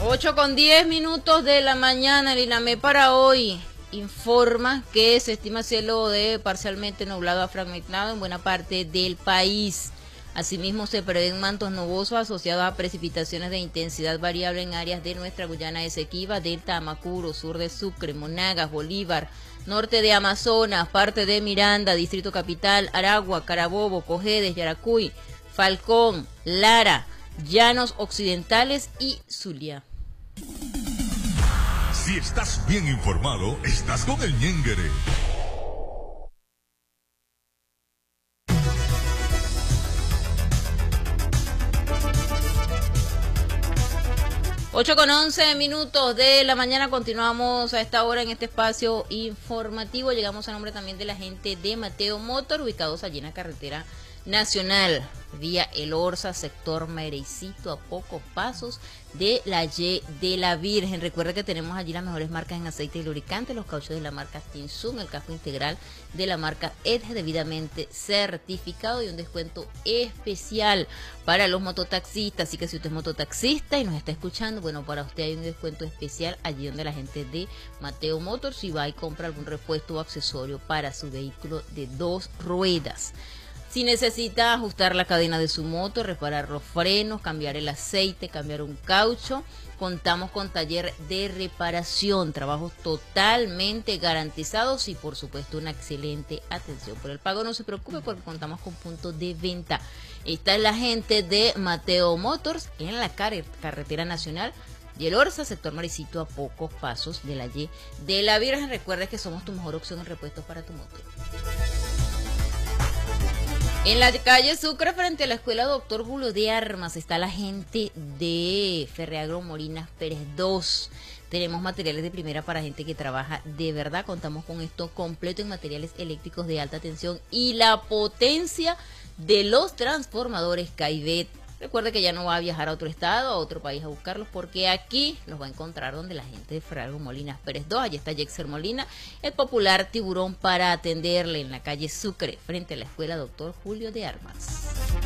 8:10 de la mañana, el INAME para hoy informa que se estima cielo de parcialmente nublado a fragmentado en buena parte del país. Asimismo, se prevén mantos nubosos asociados a precipitaciones de intensidad variable en áreas de nuestra Guyana Esequiba, Delta Amacuro, sur de Sucre, Monagas, Bolívar, norte de Amazonas, parte de Miranda, Distrito Capital, Aragua, Carabobo, Cojedes, Yaracuy, Falcón, Lara, Llanos Occidentales y Zulia. Si estás bien informado, estás con el Ñénguere. Ocho con 11 de la mañana, continuamos a esta hora en este espacio informativo. Llegamos a nombre también de la gente de Mateo Motor, ubicados allí en la carretera nacional, vía El Orza, sector Merecito, a pocos pasos de la Y de la Virgen. Recuerda que tenemos allí las mejores marcas en aceite y lubricante, los cauchos de la marca Tinsum, el casco integral de la marca Edge, debidamente certificado, y un descuento especial para los mototaxistas. Así que si usted es mototaxista y nos está escuchando, bueno, para usted hay un descuento especial allí donde la gente de Mateo Motors, si va y compra algún repuesto o accesorio para su vehículo de 2 ruedas. Si necesita ajustar la cadena de su moto, reparar los frenos, cambiar el aceite, cambiar un caucho, contamos con taller de reparación, trabajos totalmente garantizados y por supuesto una excelente atención. Por el pago no se preocupe porque contamos con puntos de venta. Esta es la gente de Mateo Motors en la carretera nacional y El Orza, sector Maricito, a pocos pasos de la Y de la Virgen. Recuerda que somos tu mejor opción en repuestos para tu moto. En la calle Sucre, frente a la escuela Doctor Julio de Armas, está la gente de Ferreagro Molinas Pérez 2. Tenemos materiales de primera para gente que trabaja de verdad. Contamos con esto completo en materiales eléctricos de alta tensión y la potencia de los transformadores Caivet. Recuerde que ya no va a viajar a otro estado, a otro país a buscarlos, porque aquí los va a encontrar donde la gente de Ferreagro Molinas Pérez 2. Allí está Jexer Molina, el popular tiburón, para atenderle en la calle Sucre, frente a la escuela Doctor Julio de Armas.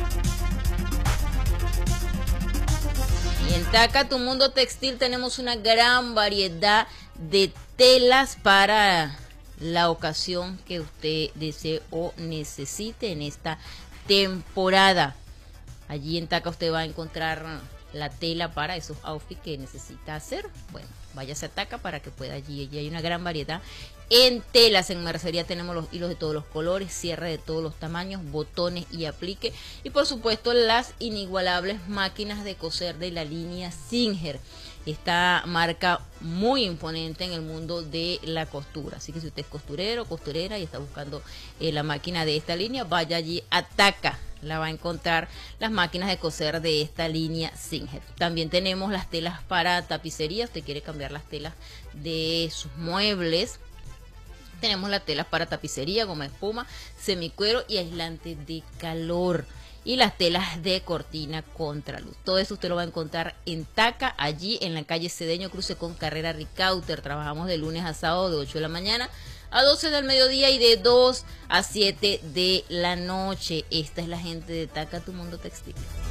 Y en Taca, tu mundo textil, tenemos una gran variedad de telas para la ocasión que usted desee o necesite en esta temporada. Allí en Taca usted va a encontrar la tela para esos outfits que necesita hacer. Bueno, váyase a Taca para que pueda allí hay una gran variedad en telas. En mercería tenemos los hilos de todos los colores, cierre de todos los tamaños, botones y aplique. Y por supuesto las inigualables máquinas de coser de la línea Singer. Esta marca muy imponente en el mundo de la costura. Así que si usted es costurero o costurera y está buscando la máquina de esta línea, vaya allí a Taca. La va a encontrar las máquinas de coser de esta línea Singer. También tenemos las telas para tapicería. Usted quiere cambiar las telas de sus muebles. Tenemos las telas para tapicería, goma espuma, semicuero y aislante de calor. Y las telas de cortina contra luz. Todo eso usted lo va a encontrar en Taca, allí en la calle Cedeño, cruce con carrera Ricauter. Trabajamos de lunes a sábado de 8 de la mañana a 12 del mediodía y de 2 a 7 de la noche. Esta es la gente de Taca, tu mundo textil.